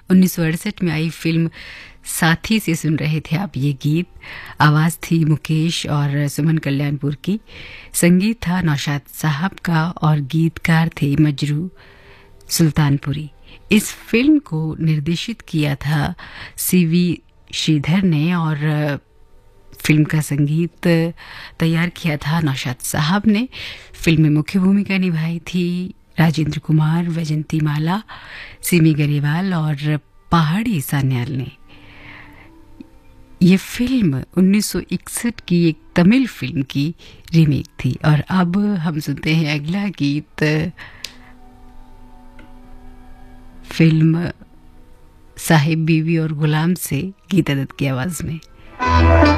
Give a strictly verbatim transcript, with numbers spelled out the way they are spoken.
उन्नीस सौ अड़सठ में आई फिल्म साथी से सुन रहे थे आप ये गीत। आवाज़ थी मुकेश और सुमन कल्याणपुर की, संगीत था नौशाद साहब का और गीतकार थे मजरू सुल्तानपुरी। इस फिल्म को निर्देशित किया था सीवी श्रीधर ने और फिल्म का संगीत तैयार किया था नौशाद साहब ने। फिल्म में मुख्य भूमिका निभाई थी राजेंद्र कुमार, वैजंती माला, सिमी गरेवाल और पहाड़ी सान्याल ने। ये फिल्म उन्नीस सौ इकसठ की एक तमिल फिल्म की रीमेक थी। और अब हम सुनते हैं अगला गीत फिल्म साहिब बीवी और गुलाम से गीता दत्त की आवाज में।